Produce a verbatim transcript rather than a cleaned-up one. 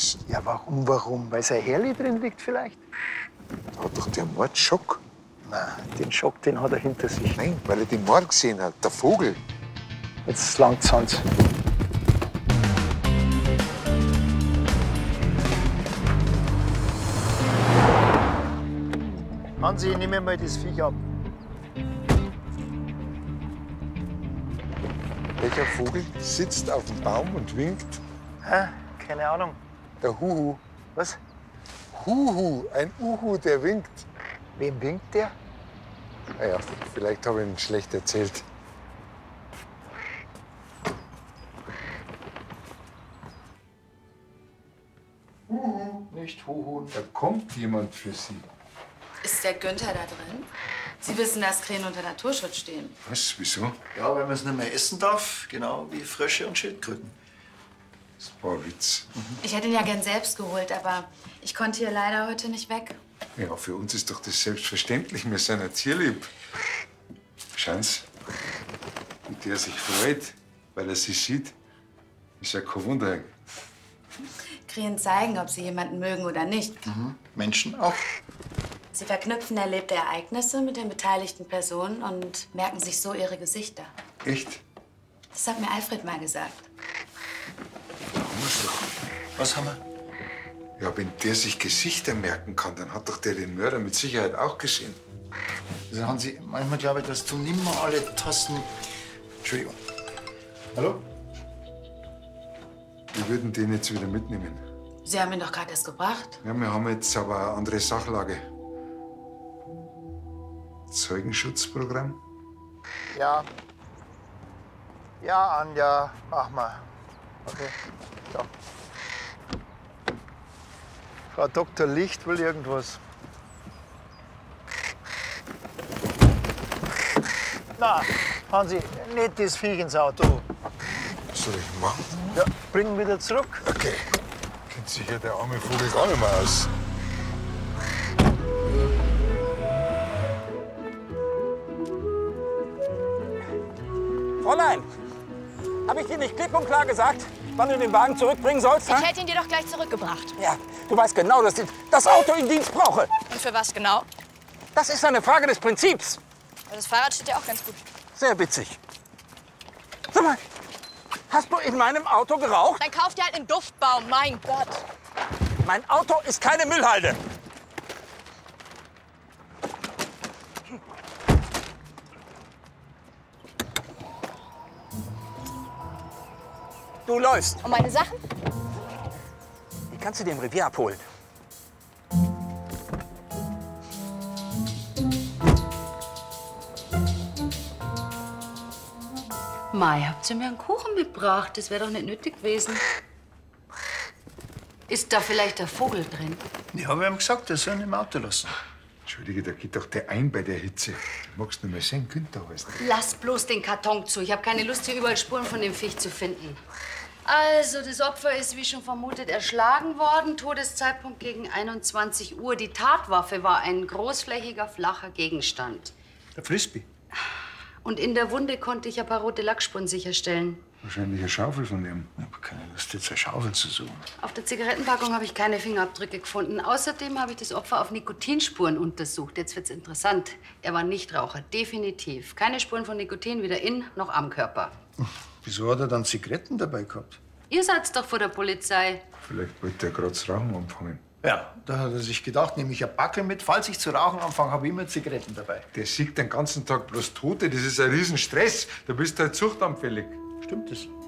nichts. Ja, warum, warum? Weil sein Herrli drin liegt vielleicht? Hat doch der Mord Schock. Nein, den Schock, den hat er hinter sich. Nein, weil er den Mord gesehen hat, der Vogel. Jetzt langt's, Hans. Hansi, nimm mir mal das Viech ab. Welcher Vogel sitzt auf dem Baum und winkt? Hä? Keine Ahnung. Der Huhu. Was? Huhu, ein Uhu, der winkt. Wem winkt der? Naja, vielleicht habe ich ihn schlecht erzählt. Huhu, nicht Huhu. Da kommt jemand für Sie. Ist der Günther da drin? Sie wissen, dass Krähen unter Naturschutz stehen. Was? Wieso? Ja, weil man es nicht mehr essen darf, genau wie Frösche und Schildkröten. Das war ein Witz. Ich hätte ihn ja gern selbst geholt, aber ich konnte hier leider heute nicht weg. Ja, für uns ist doch das selbstverständlich. Wir sind ja tierlieb. Schauen Sie, wie der sich freut, weil er sie sieht. Ist ja kein Wunder. Krähen zeigen, ob sie jemanden mögen oder nicht. Mhm. Menschen auch. Sie verknüpfen erlebte Ereignisse mit den beteiligten Personen und merken sich so ihre Gesichter. Echt? Das hat mir Alfred mal gesagt. Da haben wir's doch. Was haben wir? Ja, wenn der sich Gesichter merken kann, dann hat doch der den Mörder mit Sicherheit auch gesehen. Also Hansi, manchmal glaube ich, dass du nimmer alle Tassen... Entschuldigung. Hallo? Wir würden den jetzt wieder mitnehmen. Sie haben ihn doch gerade erst gebracht. Ja, wir haben jetzt aber eine andere Sachlage. Zeugenschutzprogramm? Ja. Ja, Anja, mach mal. Okay, so. Frau Doktor Licht will irgendwas. Na, Hansi, nicht das Viech ins Auto. Was soll ich machen? Ja, bring ihn wieder zurück. Okay. Kennt sich ja der arme Vogel gar nicht mehr aus. Fräulein, habe ich dir nicht klipp und klar gesagt, wann du den Wagen zurückbringen sollst? Ich ha? hätte ihn dir doch gleich zurückgebracht. Ja, du weißt genau, dass ich das Auto in Dienst brauche. Und für was genau? Das ist eine Frage des Prinzips. Das Fahrrad steht ja auch ganz gut. Sehr witzig. Sag mal, hast du in meinem Auto geraucht? Dann kauf dir halt einen Duftbaum, mein Gott. Mein Auto ist keine Müllhalde. Du läufst. Und meine Sachen? Die kannst du dir im Revier abholen. Mai, habt ihr mir einen Kuchen mitgebracht? Das wäre doch nicht nötig gewesen. Ist da vielleicht der Vogel drin? Ja, wir haben gesagt, wir sollen ihn im Auto lassen. Entschuldige, da geht doch der ein bei der Hitze. Du magst nicht mehr sehen, Günther heißt der. Lass bloß den Karton zu. Ich habe keine Lust, hier überall Spuren von dem Viech zu finden. Also, das Opfer ist, wie schon vermutet, erschlagen worden. Todeszeitpunkt gegen einundzwanzig Uhr. Die Tatwaffe war ein großflächiger, flacher Gegenstand. Der Frisbee. Und in der Wunde konnte ich ein paar rote Lackspuren sicherstellen. Wahrscheinlich eine Schaufel von ihm. Ich habe keine Lust, jetzt eine Schaufel zu suchen. Auf der Zigarettenpackung habe ich keine Fingerabdrücke gefunden. Außerdem habe ich das Opfer auf Nikotinspuren untersucht. Jetzt wird's interessant. Er war Nichtraucher, definitiv. Keine Spuren von Nikotin, weder in noch am Körper. Wieso hat er dann Zigaretten dabei gehabt? Ihr seid doch vor der Polizei. Vielleicht wollte er gerade das Rauchen anfangen. Ja, da hat er sich gedacht, nehme ich eine Backe mit. Falls ich zu rauchen anfange, habe ich immer Zigaretten dabei. Der sieht den ganzen Tag bloß Tote. Das ist ein Riesenstress. Da bist du halt suchtanfällig. Stimmt das?